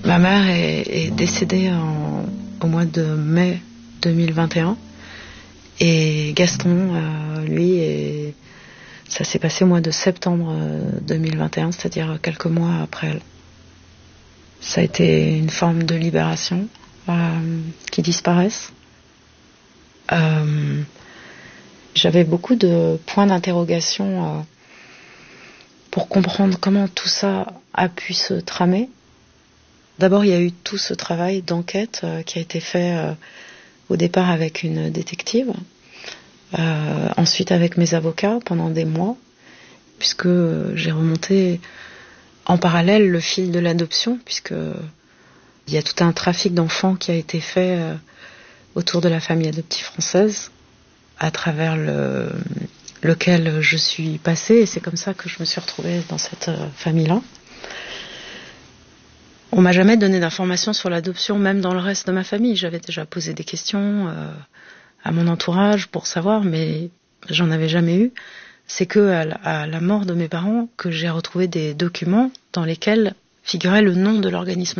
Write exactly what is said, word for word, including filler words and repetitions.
Ma mère est, est décédée en, au mois de mai deux mille vingt et un. Et Gaston, euh, lui, est, ça s'est passé au mois de septembre deux mille vingt et un, c'est-à-dire quelques mois après elle. Ça a été une forme de libération, euh, qui disparaissent. Euh, j'avais beaucoup de points d'interrogation euh, pour comprendre comment tout ça a pu se tramer. D'abord, il y a eu tout ce travail d'enquête euh, qui a été fait euh, au départ avec une détective, euh, ensuite avec mes avocats pendant des mois, puisque euh, j'ai remonté en parallèle le fil de l'adoption, puisque il y a tout un trafic d'enfants qui a été fait euh, autour de la famille adoptive française, à travers le, lequel je suis passée, et c'est comme ça que je me suis retrouvée dans cette euh, famille-là. On m'a jamais donné d'informations sur l'adoption, même dans le reste de ma famille. J'avais déjà posé des questions euh, à mon entourage pour savoir, mais j'en avais jamais eu. C'est que à la, à la mort de mes parents que j'ai retrouvé des documents dans lesquels figurait le nom de l'organisme